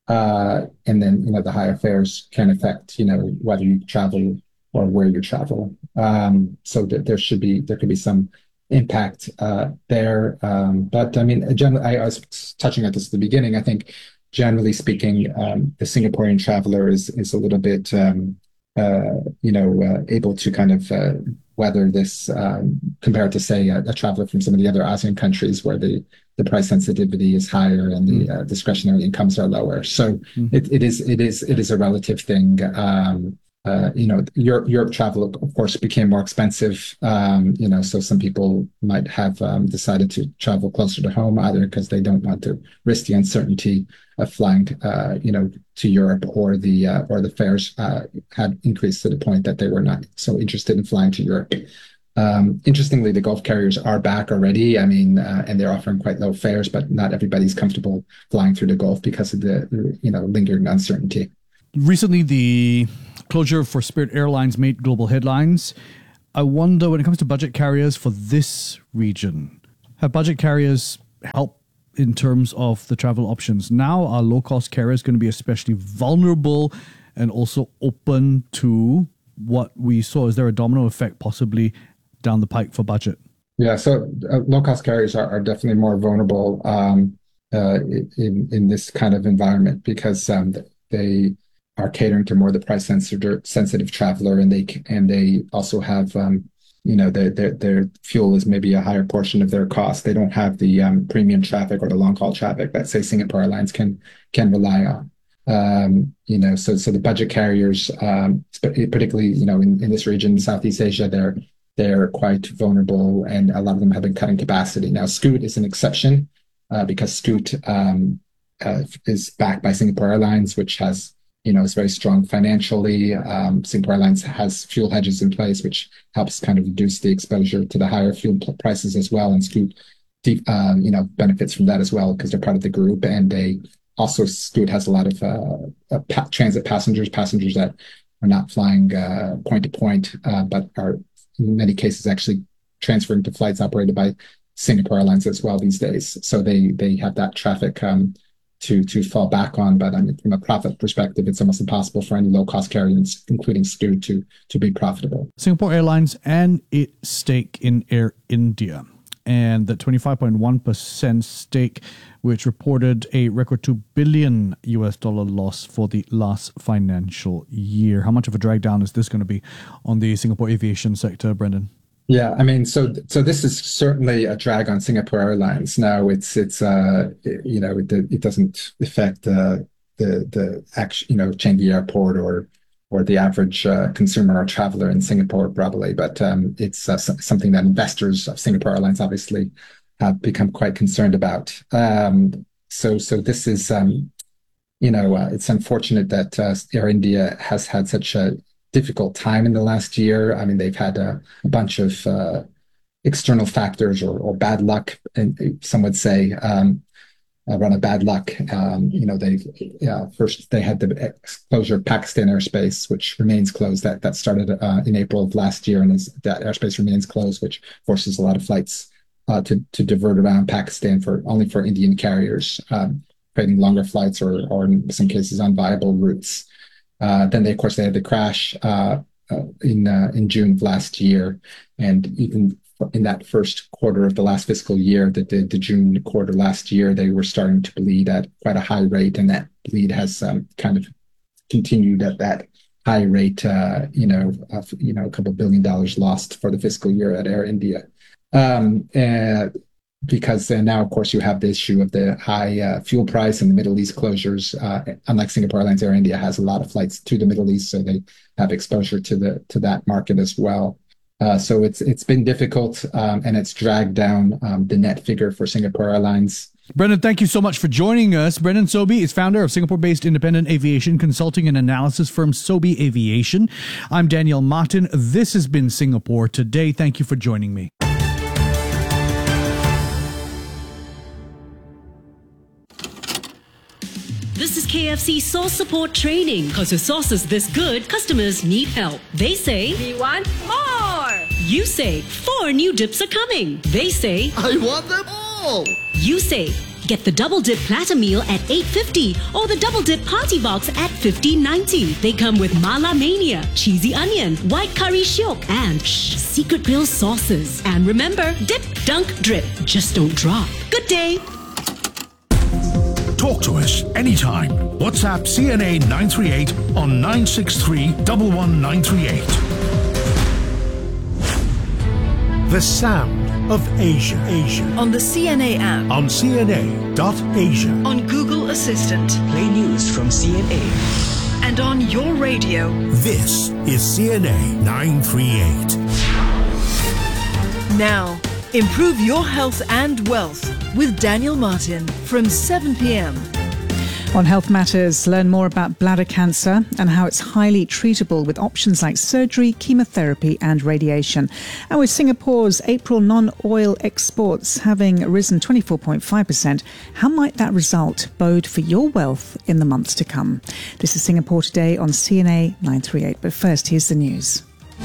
Uh, and then, you know, the higher fares can affect, you know, whether you travel or where you travel. Um, so th- there should be, there could be some impact uh, there. Um, but I mean, generally, I, I was touching on this at the beginning. I think, generally speaking, um, the Singaporean traveler is is a little bit, um, uh, you know, uh, able to kind of uh, weather this um, compared to, say, a, a traveler from some of the other ASEAN countries where the the price sensitivity is higher and the uh, discretionary incomes are lower. So mm-hmm. it, it is it is it is a relative thing. Um, uh, you know, Europe, Europe travel, of course, became more expensive. Um, you know, so some people might have um, decided to travel closer to home, either because they don't want to risk the uncertainty of flying, uh, you know, to Europe, or the uh, or the fares uh, had increased to the point that they were not so interested in flying to Europe. Um, interestingly, the Gulf carriers are back already. I mean, uh, and they're offering quite low fares, but not everybody's comfortable flying through the Gulf because of the, you know, lingering uncertainty. Recently, the closure for Spirit Airlines made global headlines. I wonder, when it comes to budget carriers for this region, have budget carriers helped in terms of the travel options? Now, are low-cost carriers going to be especially vulnerable and also open to what we saw? Is there a domino effect possibly down the pike for budget? Yeah, so uh, low-cost carriers are, are definitely more vulnerable um, uh, in in this kind of environment because um, they are catering to more the price sensitive sensitive traveler, and they and they also have um, you know their, their their fuel is maybe a higher portion of their cost. They don't have the um, premium traffic or the long haul traffic that, say, Singapore Airlines can can rely on. Um, you know, so so the budget carriers, um, particularly you know in, in this region, Southeast Asia, they're they're quite vulnerable, and a lot of them have been cutting capacity. Now, Scoot is an exception uh, because Scoot um, uh, is backed by Singapore Airlines, which has you know is very strong financially. Um, Singapore Airlines has fuel hedges in place, which helps kind of reduce the exposure to the higher fuel prices as well. And Scoot, um, you know, benefits from that as well because they're part of the group, and they. Also, Scoot has a lot of uh, uh, pa- transit passengers, passengers that are not flying uh, point to point, uh, but are in many cases actually transferring to flights operated by Singapore Airlines as well these days. So they they have that traffic um, to to fall back on. But I mean, from a profit perspective, it's almost impossible for any low cost carriers, including Scoot, to to be profitable. Singapore Airlines and its stake in Air India, and the twenty-five point one percent stake, which reported a record two billion U S dollar loss for the last financial year. How much of a drag down is this going to be on the Singapore aviation sector, Brendan? Yeah, I mean, so so this is certainly a drag on Singapore Airlines. Now, it's it's uh you know it, it doesn't affect uh, the the action you know Changi Airport or or the average uh, consumer or traveler in Singapore probably, but um, it's uh, something that investors of Singapore Airlines obviously have become quite concerned about. Um, so, so this is, um, you know, uh, it's unfortunate that uh, Air India has had such a difficult time in the last year. I mean, they've had a, a bunch of uh, external factors or, or bad luck, and some would say, um, a run of bad luck. Um, you know, they uh, first they had the closure of Pakistan airspace, which remains closed. That that started uh, in April of last year, and is, that airspace remains closed, which forces a lot of flights Uh, to to divert around Pakistan for only for Indian carriers, um, creating longer flights or or in some cases unviable routes. Uh, then they of course they had the crash uh, uh, in uh, in June of last year, and even in that first quarter of the last fiscal year, the, the the June quarter last year, they were starting to bleed at quite a high rate, and that bleed has um, kind of continued at that high rate. Uh, you know, of, you know, a couple billion dollars lost for the fiscal year at Air India. Um, uh, because uh, now, of course, you have the issue of the high uh, fuel price and the Middle East closures. Uh, unlike Singapore Airlines, Air India has a lot of flights to the Middle East, so they have exposure to the to that market as well. Uh, so it's it's been difficult, um, and it's dragged down um, the net figure for Singapore Airlines. Brendan, thank you so much for joining us. Brendan Sobey is founder of Singapore-based independent aviation consulting and analysis firm Sobey Aviation. I'm Daniel Martin. This has been Singapore Today. Thank you for joining me. This is K F C Sauce Support Training. Because with sauces this good, customers need help. They say, we want more. You say, four new dips are coming. They say, I want them all. You say, Get the Double Dip Platter Meal at eight fifty or the Double Dip Party Box at fifteen ninety. They come with Mala Mania, cheesy onion, white curry shiok, and shh, secret grill sauces. And remember, dip, dunk, drip. Just don't drop. Good day. Talk to us anytime. WhatsApp C N A nine three eight on nine six three, one one nine three eight. The sound of Asia. Asia. On the C N A app. On C N A dot Asia. On Google Assistant. Play news from C N A. And on your radio. This is C N A nine three eight. Now, improve your health and wealth with Daniel Martin from seven p.m. On Health Matters, learn more about bladder cancer and how it's highly treatable with options like surgery, chemotherapy and radiation. And with Singapore's April non-oil exports having risen twenty-four point five percent, how might that result bode for your wealth in the months to come? This is Singapore Today on C N A nine three eight. But first, here's the news.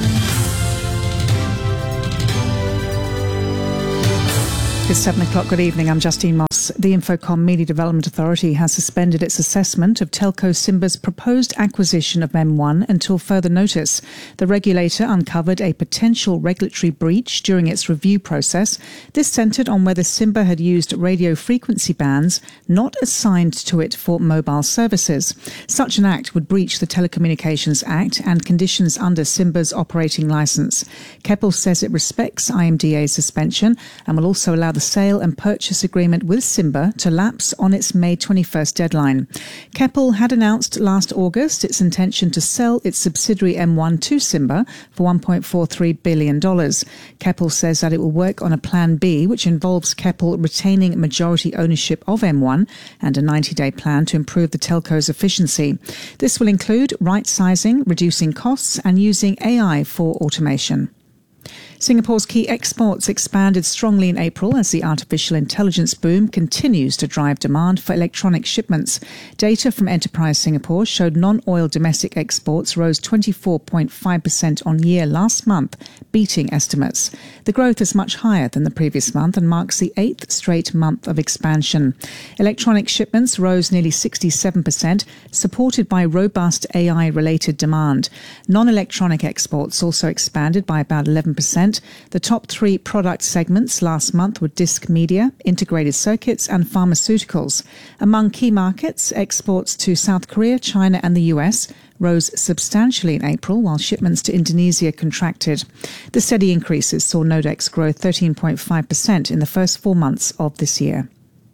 It's seven o'clock. Good evening. I'm Justine Moss. The Infocom Media Development Authority has suspended its assessment of Telco Simba's proposed acquisition of M one until further notice. The regulator uncovered a potential regulatory breach during its review process. This centred on whether Simba had used radio frequency bands not assigned to it for mobile services. Such an act would breach the Telecommunications Act and conditions under Simba's operating licence. Keppel says it respects I M D A's suspension and will also allow the sale and purchase agreement with Simba to lapse on its May twenty-first deadline. Keppel had announced last August its intention to sell its subsidiary M one to Simba for one point four three billion dollars. Keppel says that it will work on a Plan B, which involves Keppel retaining majority ownership of M one and a ninety-day plan to improve the telco's efficiency. This will include right-sizing, reducing costs and using A I for automation. Singapore's key exports expanded strongly in April as the artificial intelligence boom continues to drive demand for electronic shipments. Data from Enterprise Singapore showed non-oil domestic exports rose twenty-four point five percent on year last month, beating estimates. The growth is much higher than the previous month and marks the eighth straight month of expansion. Electronic shipments rose nearly sixty-seven percent, supported by robust A I-related demand. Non-electronic exports also expanded by about eleven percent. The top three product segments last month were disc media, integrated circuits and pharmaceuticals. Among key markets, exports to South Korea, China and the U S rose substantially in April, while shipments to Indonesia contracted. The steady increases saw Nodex grow thirteen point five percent in the first four months of this year.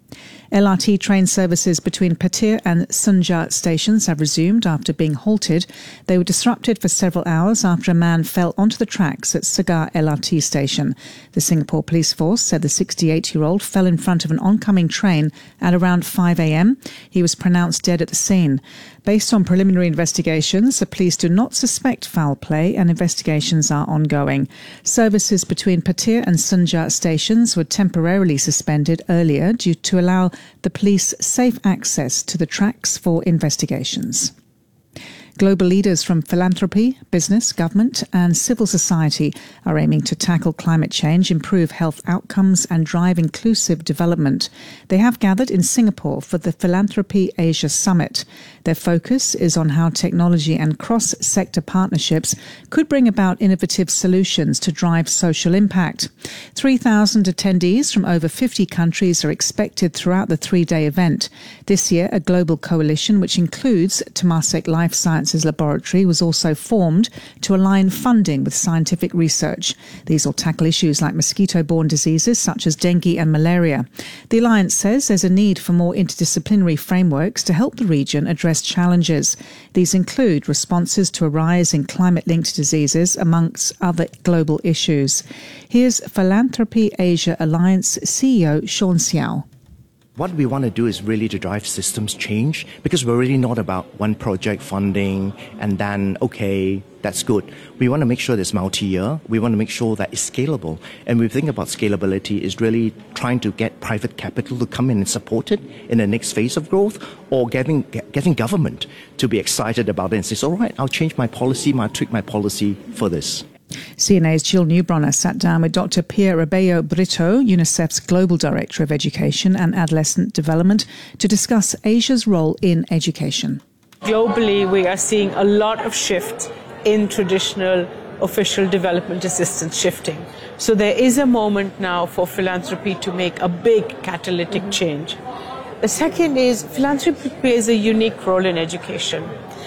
L R T train services between Petir and Sunja stations have resumed after being halted. They were disrupted for several hours after a man fell onto the tracks at Segar L R T station. The Singapore Police Force said the sixty-eight-year-old fell in front of an oncoming train at around five a.m. He was pronounced dead at the scene. Based on preliminary investigations, the police do not suspect foul play and investigations are ongoing. Services between Petir and Sunja stations were temporarily suspended earlier due to allow the police safe access to the tracks for investigations. Global leaders from philanthropy, business, government and civil society are aiming to tackle climate change, improve health outcomes and drive inclusive development. They have gathered in Singapore for the Philanthropy Asia Summit. Their focus is on how technology and cross-sector partnerships could bring about innovative solutions to drive social impact. three thousand attendees from over fifty countries are expected throughout the three-day event. This year, a global coalition which includes Temasek Life Sciences Laboratory was also formed to align funding with scientific research. These will tackle issues like mosquito-borne diseases such as dengue and malaria. The alliance says there's a need for more interdisciplinary frameworks to help the region address challenges. These include responses to a rise in climate-linked diseases, amongst other global issues. Here's Philanthropy Asia Alliance C E O Sean Xiao. What we want to do is really to drive systems change, because we're really not about one project funding and then, okay, that's good. We want to make sure it's multi-year. We want to make sure that it's scalable. And we think about scalability is really trying to get private capital to come in and support it in the next phase of growth, or getting getting government to be excited about it and say, all right, I'll change my policy, I'll tweak my policy for this. C N A's Jill Newbronner sat down with Doctor Pierre Rebello Brito, UNICEF's Global Director of Education and Adolescent Development, to discuss Asia's role in education. Globally, we are seeing a lot of shift in traditional official development assistance shifting. So there is a moment now for philanthropy to make a big catalytic change. The second is philanthropy plays a unique role in education.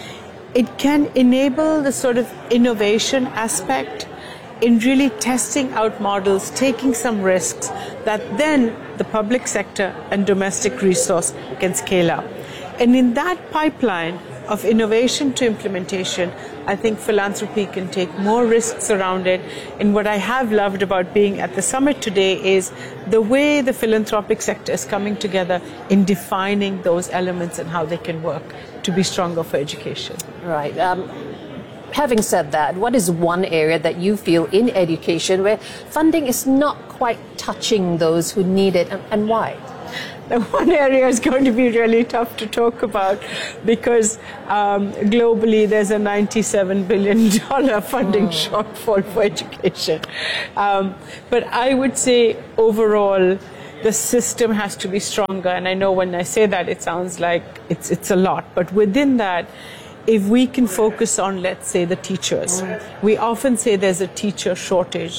It can enable the sort of innovation aspect in really testing out models, taking some risks that then the public sector and domestic resource can scale up. And in that pipeline of innovation to implementation, I think philanthropy can take more risks around it. And what I have loved about being at the summit today is the way the philanthropic sector is coming together in defining those elements and how they can work to be stronger for education. Right. Um, having said that, what is one area that you feel in education where funding is not quite touching those who need it, and, and why? The one area is going to be really tough to talk about because um, globally there's a ninety-seven billion dollars funding mm. shortfall for education. Um, but I would say overall the system has to be stronger. And I know when I say that it sounds like it's, it's a lot. But within that, if we can focus on, let's say, the teachers, mm. we often say there's a teacher shortage.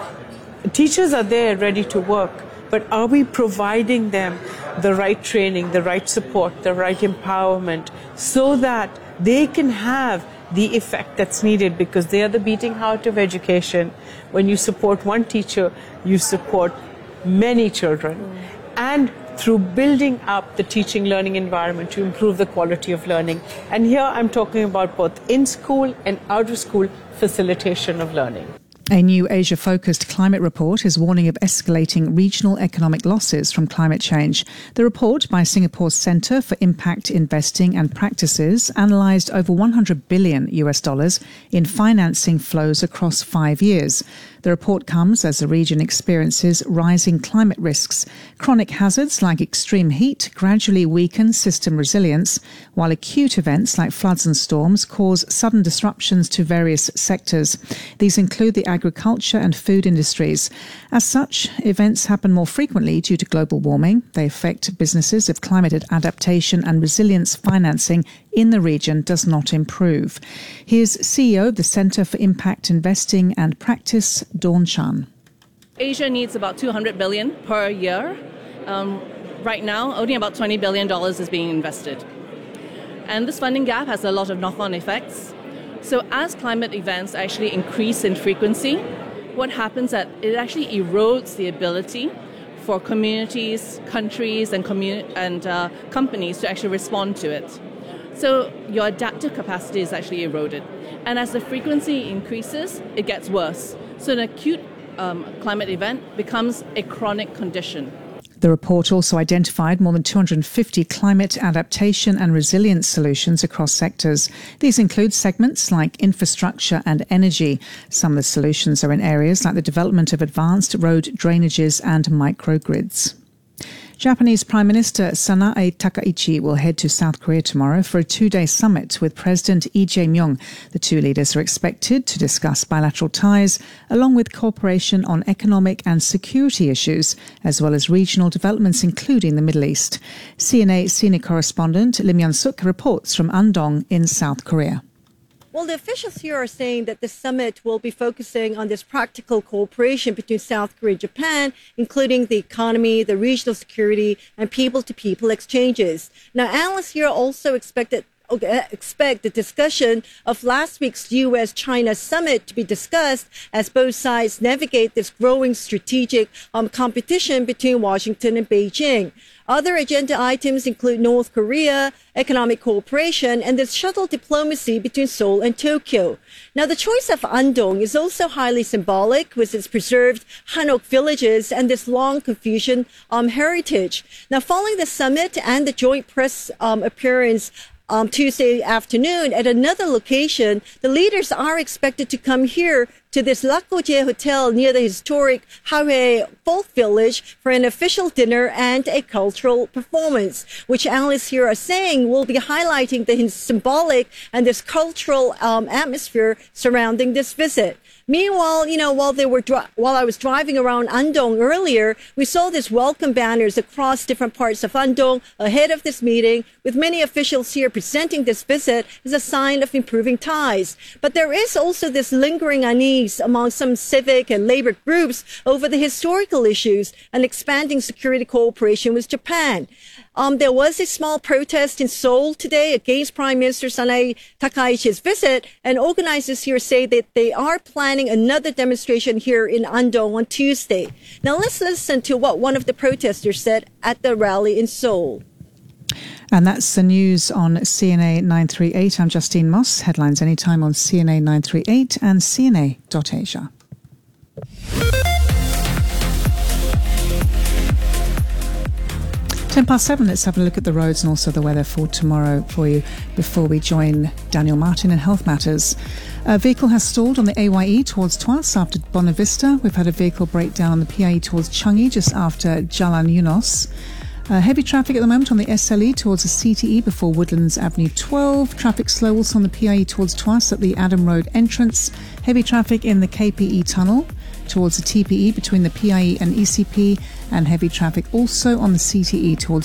Teachers are there ready to work. But are we providing them the right training, the right support, the right empowerment so that they can have the effect that's needed, because they are the beating heart of education. When you support one teacher, you support many children. Mm. And through building up the teaching learning environment to improve the quality of learning. And here I'm talking about both in-school and out-of-school facilitation of learning. A new Asia-focused climate report is warning of escalating regional economic losses from climate change. The report by Singapore's Centre for Impact Investing and Practices analysed over one hundred billion US dollars in financing flows across five years. The report comes as the region experiences rising climate risks. Chronic hazards like extreme heat gradually weaken system resilience, while acute events like floods and storms cause sudden disruptions to various sectors. These include the agriculture and food industries. As such, events happen more frequently due to global warming. They affect businesses if climate adaptation and resilience financing in the region does not improve. Here's C E O of the Centre for Impact Investing and Practice, Dawn Chan. Asia needs about two hundred billion dollars per year. Um, right now, only about twenty billion dollars is being invested. And this funding gap has a lot of knock-on effects. So as climate events actually increase in frequency, what happens is that it actually erodes the ability for communities, countries, and, commun- and uh, companies to actually respond to it. So your adaptive capacity is actually eroded. And as the frequency increases, it gets worse. So an acute um, climate event becomes a chronic condition. The report also identified more than two hundred fifty climate adaptation and resilience solutions across sectors. These include segments like infrastructure and energy. Some of the solutions are in areas like the development of advanced road drainages and microgrids. Japanese Prime Minister Sanae Takaichi will head to South Korea tomorrow for a two-day summit with President Lee Jae-myung. The two leaders are expected to discuss bilateral ties, along with cooperation on economic and security issues, as well as regional developments, including the Middle East. C N A senior correspondent Lim Yeon-suk reports from Andong in South Korea. Well, the officials here are saying that the summit will be focusing on this practical cooperation between South Korea and Japan, including the economy, the regional security, and people-to-people exchanges. Now, analysts here also expected expect the discussion of last week's U S China summit to be discussed as both sides navigate this growing strategic um, competition between Washington and Beijing. Other agenda items include North Korea, economic cooperation, and the shuttle diplomacy between Seoul and Tokyo. Now, the choice of Andong is also highly symbolic, with its preserved Hanok villages and this long Confucian um, heritage. Now, following the summit and the joint press um, appearance Um, Tuesday afternoon at another location, the leaders are expected to come here to this Lakojie Hotel near the historic Hawaii Folk Village for an official dinner and a cultural performance, which analysts here are saying will be highlighting the symbolic and this cultural um, atmosphere surrounding this visit. Meanwhile, you know, while they were dri- while I was driving around Andong earlier, we saw these welcome banners across different parts of Andong ahead of this meeting, with many officials here presenting this visit as a sign of improving ties. But there is also this lingering unease among some civic and labor groups over the historical issues and expanding security cooperation with Japan. Um, there was a small protest in Seoul today against Prime Minister Sanae Takaichi's visit, and organizers here say that they are planning another demonstration here in Andong on Tuesday. Now let's listen to what one of the protesters said at the rally in Seoul. And that's the news on C N A nine three eight. I'm Justine Moss. Headlines anytime on C N A nine three eight and C N A dot asia. Ten past seven, let's have a look at the roads and also the weather for tomorrow for you before we join Daniel Martin in Health Matters. A vehicle has stalled on the A Y E towards Tuas after Bonavista. We've had a vehicle breakdown on the P I E towards Changi just after Jalan Yunos. Uh, heavy traffic at the moment on the S L E towards the C T E before Woodlands Avenue twelve. Traffic slow also on the P I E towards Tuas at the Adam Road entrance. Heavy traffic in the K P E tunnel towards the T P E between the P I E and E C P, and heavy traffic also on the C T E towards